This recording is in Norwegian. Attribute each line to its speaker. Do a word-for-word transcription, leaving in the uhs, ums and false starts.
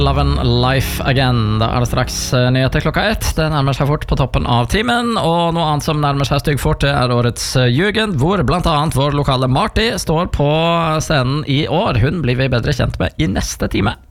Speaker 1: Love and Life Again. Da er det straks nyheter klokka ett. Det nærmer seg fort på toppen av timen. Og noe annet som nærmer seg stygg fort, det er årets Jugend, hvor blant annet vår lokale Marty står på scenen i år. Hun blir vi bedre kjent med i neste time.